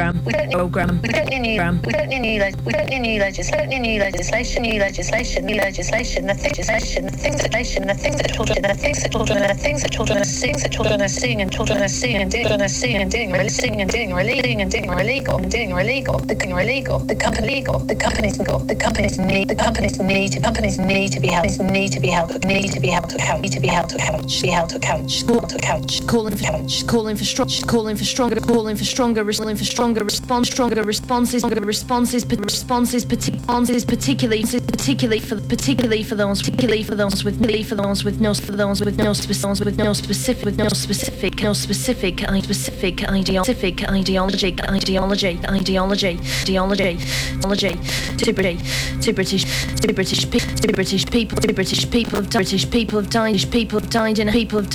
program. We don't need new legislation. The things that children are seeing and children are seeing and doing illegal. The companies need to be held to account. Calling for stronger responses, particularly for those with no specific ideology to British people have died in a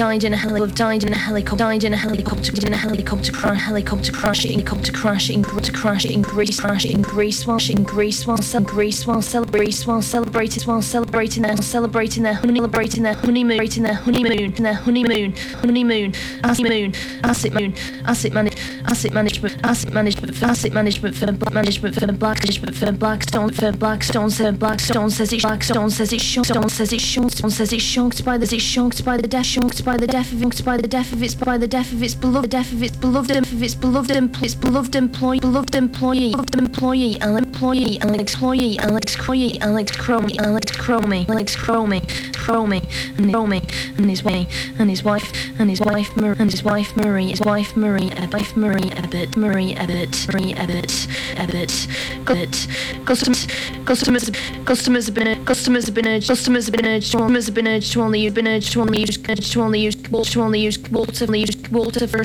helicopter crash in Greece while celebrating their honeymoon. Asset management firm Blackstone says it's shocked by the death of its beloved employee Alex Cromie and his wife Marie Abbott. Customers have been urged to only use water for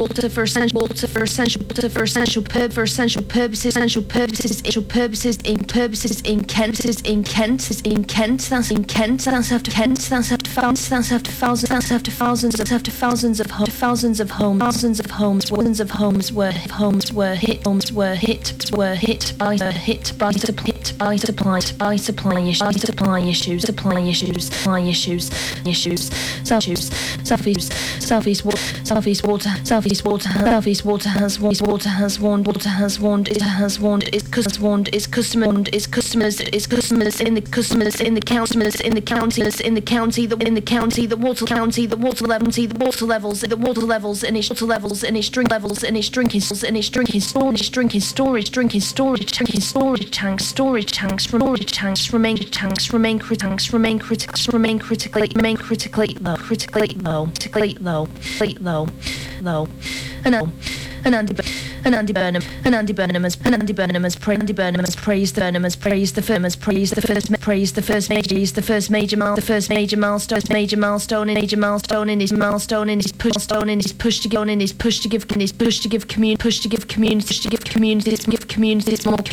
essential purposes in Kent. That's after thousands of homes were hit by supply issues. Southeast Water has warned its customers in the water levels and its drinking storage tanks remain critically low. And Andy Burnham has praised the first major milestone in his push to give communities more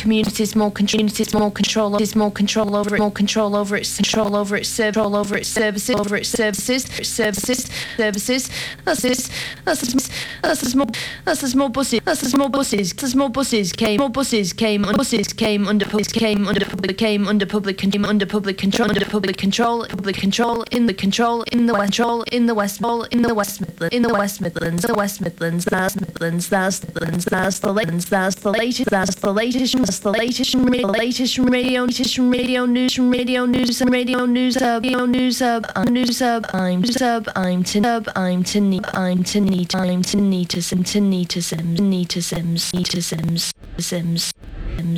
control over its services. That's more buses came under public control in the West Midlands. That's the latest I'm Tanita Sims.